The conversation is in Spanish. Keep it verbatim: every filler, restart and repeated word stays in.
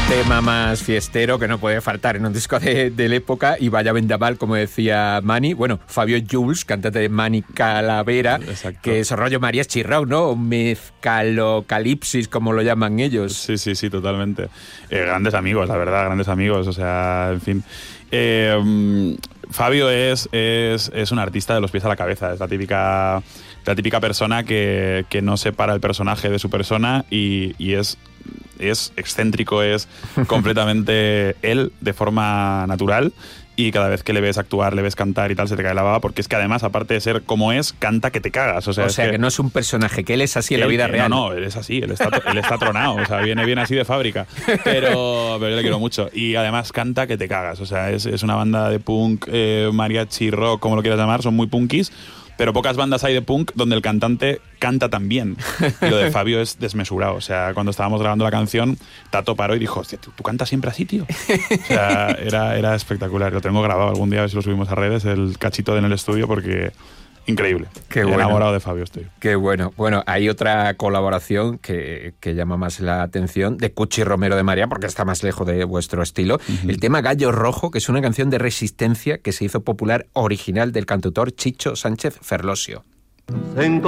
tema más fiestero que no puede faltar en un disco de, de la época, y vaya vendaval, como decía Mani. Bueno, Fabio Jules, cantante de Mani Calavera, exacto, que es rollo María Chirrau, ¿no? Mezcalocalipsis, como lo llaman ellos. Sí, sí, sí, totalmente. Eh, grandes amigos, la verdad, grandes amigos, o sea, en fin. Eh, Fabio es, es, es un artista de los pies a la cabeza, es la típica, la típica persona que, que no separa el personaje de su persona y, y es... es excéntrico, es completamente él de forma natural, y cada vez que le ves actuar, le ves cantar y tal, se te cae la baba, porque es que además, aparte de ser como es, canta que te cagas. O sea, o sea que, que no es un personaje, que él es así en la vida él, real. No, no, él es así, él está, él está tronado, o sea, viene bien así de fábrica, pero, pero yo le quiero mucho. Y además canta que te cagas, o sea, es, es una banda de punk, eh, mariachi, rock, como lo quieras llamar, son muy punkis, pero pocas bandas hay de punk donde el cantante canta tan bien. Y lo de Fabio es desmesurado. O sea, cuando estábamos grabando la canción, Tato paró y dijo, hostia, ¿tú, tú cantas siempre así, tío? O sea, era, era espectacular. Lo tengo grabado algún día, a ver si lo subimos a redes, el cachito en el estudio, porque... increíble. Qué bueno. Enamorado de Fabio estoy. Qué bueno. Bueno, hay otra colaboración que, que llama más la atención, de Cuchi Romero de María, porque está más lejos de vuestro estilo. Uh-huh. El tema Gallo Rojo, que es una canción de resistencia que se hizo popular, original del cantautor Chicho Sánchez Ferlosio.